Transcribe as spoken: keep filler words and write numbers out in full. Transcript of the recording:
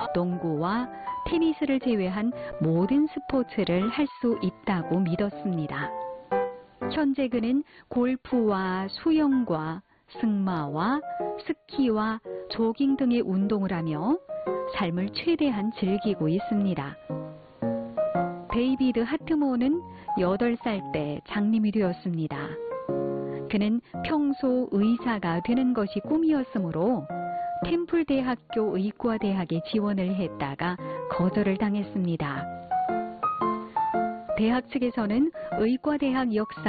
농구와 테니스를 제외한 모든 스포츠를 할 수 있다고 믿었습니다. 현재 그는 골프와 수영과 승마와 스키와 조깅 등의 운동을 하며 삶을 최대한 즐기고 있습니다. 데이비드 하트모어는 여덟 살 때 장님이 되었습니다. 그는 평소 의사가 되는 것이 꿈이었으므로 템플대학교 의과대학에 지원을 했다가 거절을 당했습니다. 대학 측에서는 의과대학 역사